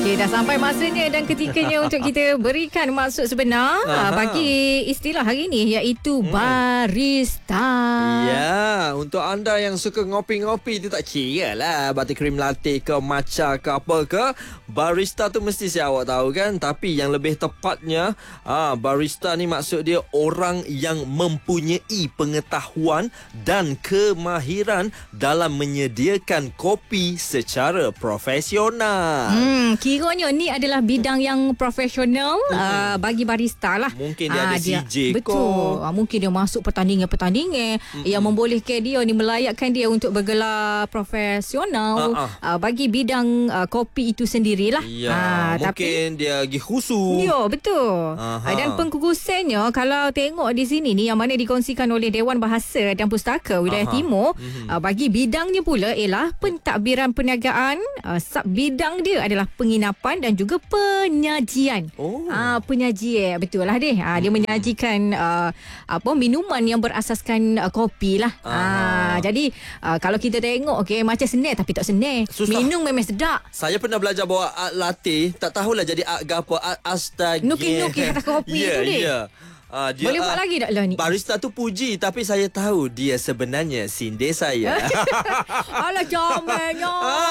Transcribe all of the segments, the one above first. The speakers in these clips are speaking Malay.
Okey, dah sampai masanya dan ketikanya untuk kita berikan maksud sebenar bagi istilah hari ini, iaitu barista. Ya, untuk anda yang suka ngopi-ngopi tu tak kira lah buttercream latte ke matcha ke apa ke, barista tu mesti saya awak tahu kan. Tapi yang lebih tepatnya, barista ni maksud dia orang yang mempunyai pengetahuan dan kemahiran dalam menyediakan kopi secara profesional. Kiranya ni adalah bidang yang profesional bagi barista lah. Mungkin dia ada CJ betul. Mungkin dia masuk pertandingan-pertandingan yang membolehkan dia ni, melayakkan dia untuk bergelar profesional bagi bidang kopi itu sendirilah. Ya, mungkin dia pergi khusus. Ya, betul. Dan pengkukusannya kalau tengok di sini ni, yang mana dikongsikan oleh Dewan Bahasa dan Pustaka Wilayah Timur, bagi bidangnya pula ialah pentadbiran perniagaan. Sub bidang dia adalah penginapan dan juga penyajian. Penyajian, betul lah deh. Dia menyajikan minuman yang berasaskan kopi lah. Jadi kalau kita tengok macam senang tapi tak senang. Minum memang sedap. Saya pernah belajar bawa art latte, tak tahulah jadi art apa, art astaga. Nukik-nukik atas kopi tu deh. Dia, boleh buat lagi tak lah ni? Barista tu puji, tapi saya tahu dia sebenarnya sindir saya. Alah, comelnya.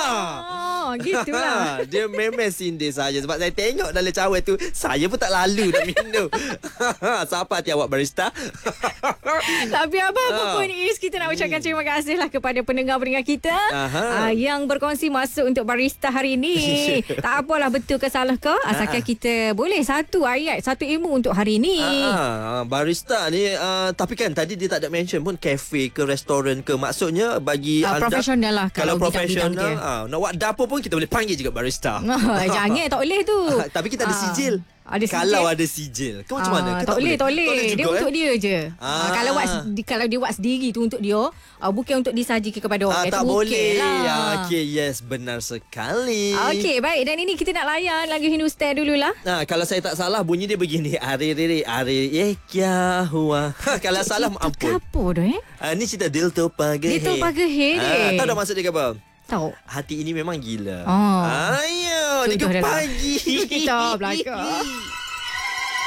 Gitulah. Dia memang sindir saya. Sebab saya tengok dalam cawan tu, saya pun tak lalu nak minum. Siapa hati awak barista? Tapi apa-apa pun Is, kita nak ucapkan terima kasih lah kepada pendengar-pendengar kita yang berkongsi masuk untuk barista hari ini. Tak apalah betul ke salah ke, asalkan kita boleh satu ayat, satu ilmu untuk hari ini. Barista ni tapi kan tadi dia tak ada mention pun kafe ke restoran ke. Maksudnya bagi anda profesional lah. Kalau profesional nak buat dapur pun kita boleh panggil juga barista. Jangan, tak boleh tu. Tapi kita ada sijil. Kalau ada sijil ke macam mana? Tak boleh. Dia untuk dia je. Kalau dia buat sendiri tu untuk dia, bukan untuk disajikan kepada orang. Tak boleh lah. Okay, yes, benar sekali. Okay, baik. Dan ini kita nak layan lagu Hindustan dululah. Kalau saya tak salah, bunyi dia begini. Are kya hua. Kalau salah ampun. Apa dah ni cerita Dil to Pagahe. Dil to Pagahe. Tahu dah maksud dia apa? Tahu. Hati ini memang gila. Oh. Ayo, ni ke pagi. Kita belakang.